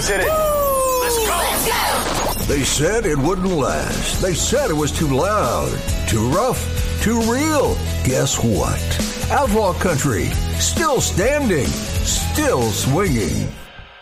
Let's hit it. Let's go. Let's go. They said it wouldn't last. They said it was too loud, too rough, too real. Guess what? Outlaw Country, still standing, still swinging.